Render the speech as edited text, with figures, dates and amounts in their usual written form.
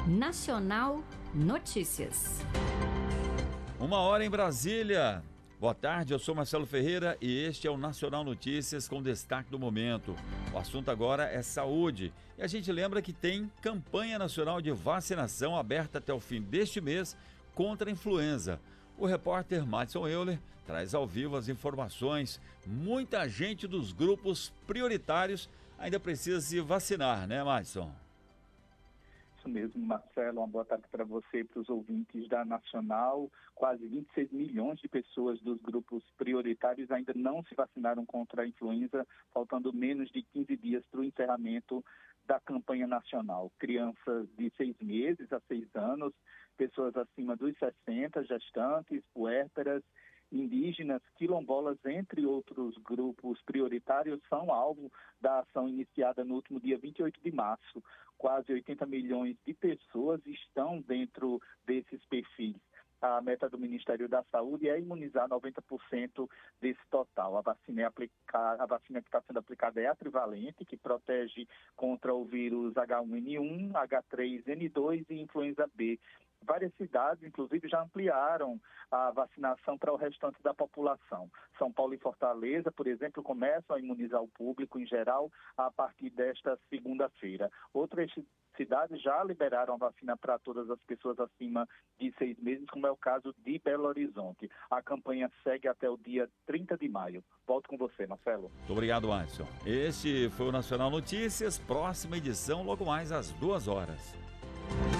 Nacional Notícias. 1h em Brasília. Boa tarde, eu sou Marcelo Ferreira e este é o Nacional Notícias com destaque do momento. O assunto agora é saúde e a gente lembra que tem campanha nacional de vacinação aberta até o fim deste mês contra a influenza. O repórter Madison Euler traz ao vivo as informações. Muita gente dos grupos prioritários ainda precisa se vacinar, né, Madison? Isso mesmo, Marcelo. Uma boa tarde para você e para os ouvintes da Nacional. Quase 26 milhões de pessoas dos grupos prioritários ainda não se vacinaram contra a influenza, faltando menos de 15 dias para o encerramento da campanha nacional. Crianças de 6 meses a 6 anos, pessoas acima dos 60, gestantes, puérperas, indígenas, quilombolas, entre outros grupos prioritários, são alvo da ação iniciada no último dia 28 de março. Quase 80 milhões de pessoas estão dentro desses perfis. A meta do Ministério da Saúde é imunizar 90% desse total. A vacina que está sendo aplicada é a trivalente, que protege contra o vírus H1N1, H3N2 e influenza B. Várias cidades, inclusive, já ampliaram a vacinação para o restante da população. São Paulo e Fortaleza, por exemplo, começam a imunizar o público em geral a partir desta segunda-feira. Outras cidades já liberaram a vacina para todas as pessoas acima de 6 meses, como é o caso de Belo Horizonte. A campanha segue até o dia 30 de maio. Volto com você, Marcelo. Muito obrigado, Madison. Este foi o Nacional Notícias. Próxima edição, logo mais às 2h.